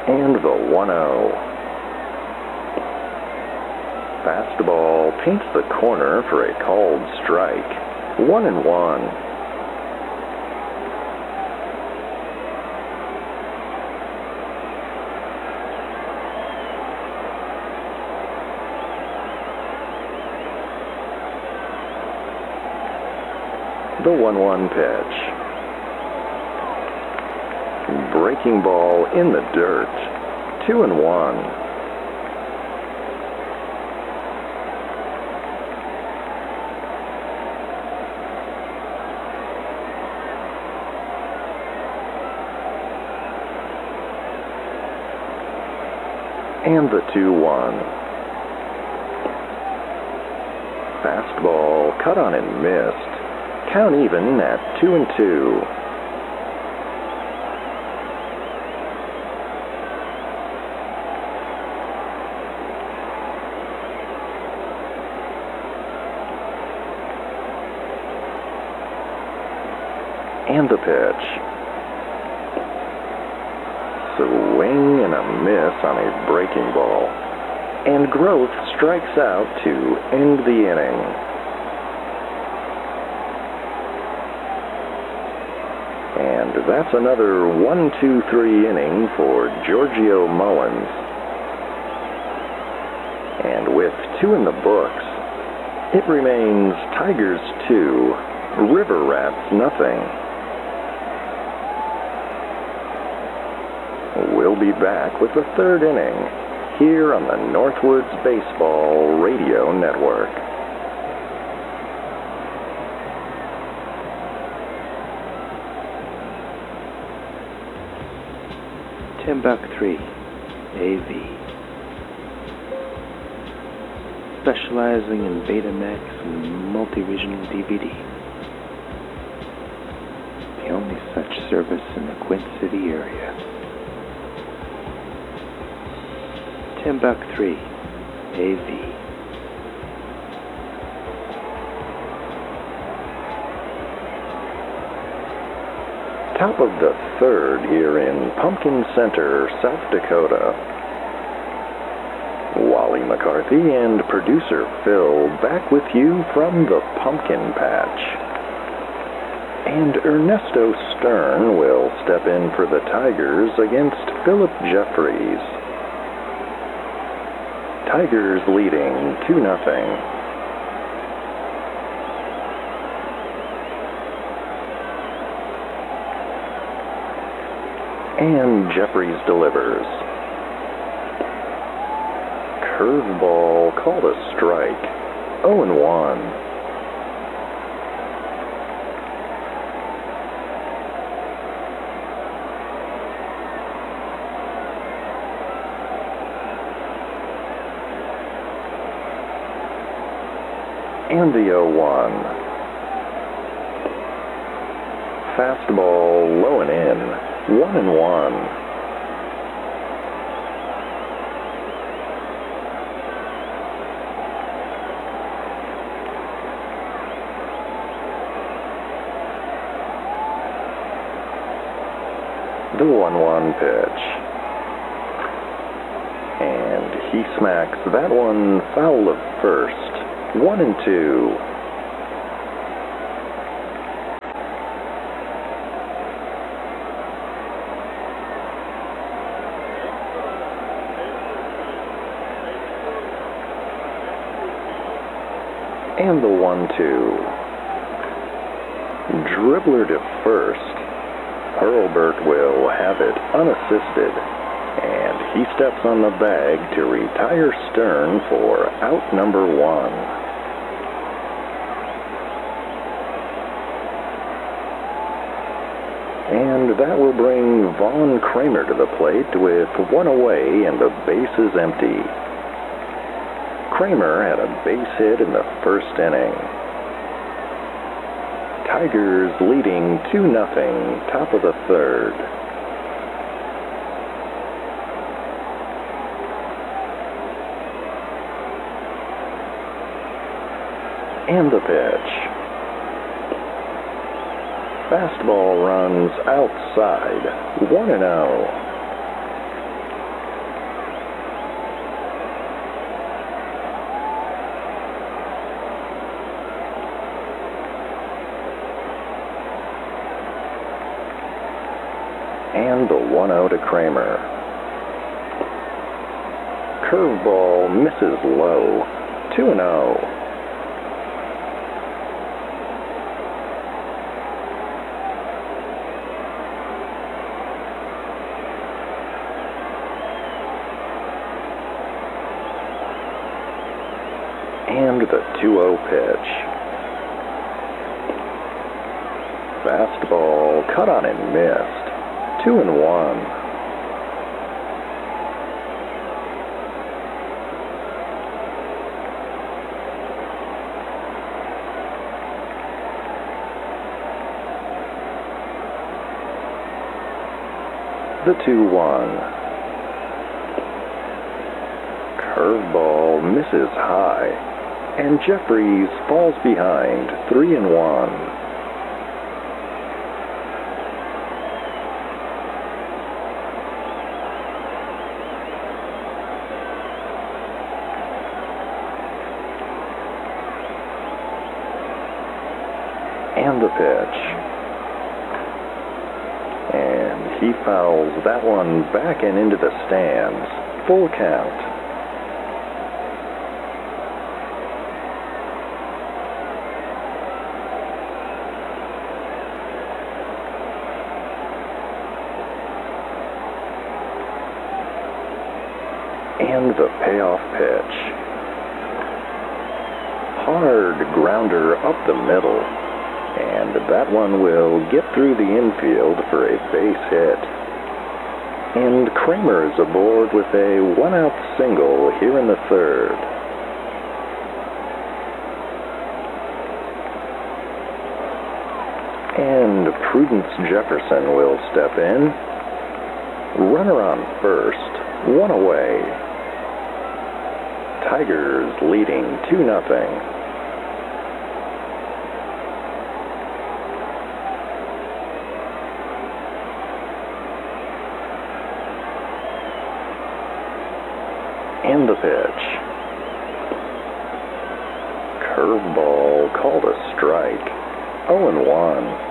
And the 1-0. Fastball paints the corner for a called strike. 1-1. The 1-1 pitch. Breaking ball in the dirt. 2-1. And the 2-1. Fastball cut on and missed. Count even at 2-2. And the pitch. Swing and a miss on a breaking ball. And Groth strikes out to end the inning. And that's another 1-2-3 inning for Giorgio Mullins. And with 2 in the books, it remains Tigers 2, River Rats nothing. We'll be back with the 3rd inning here on the Northwoods Baseball Radio Network. Timbuk 3 AV, specializing in Betamax and multi-regional DVD. The only such service in the Quint City area. Timbuk 3 AV. Top of the 3rd here in Pumpkin Center, South Dakota. Wally McCarthy and producer Phil back with you from the Pumpkin Patch. And Ernesto Stern will step in for the Tigers against Philip Jeffries. Tigers leading 2-0. And Jeffries delivers. Curveball called a strike. 0-1. And the 0-1. Fastball low and in. 1-1. The 1-1 pitch. And he smacks that one foul of first. 1-2. And the 1-2. Dribbler to first. Hurlburt will have it unassisted, and he steps on the bag to retire Stern for out number 1. And that will bring Vaughn Kramer to the plate with 1 away and the bases empty. Kramer had a base hit in the 1st inning. Tigers leading 2-0, top of the 3rd. And the pitch. Fastball runs outside. 1-0. And the 1-0 to Kramer. Curveball misses low. 2-0. And the 2-0 pitch. Fastball cut on and missed. 2-1. The 2-1. Curveball misses high, and Jeffries falls behind. 3-1. And the pitch. And he fouls that one back and into the stands. Full count. And the payoff pitch. Hard grounder up the middle. And that one will get through the infield for a base hit. And Kramer is aboard with a 1-out single here in the third. And Prudence Jefferson will step in. Runner on first, 1 away. Tigers leading 2-0. And the pitch. Curveball called a strike. 0-1.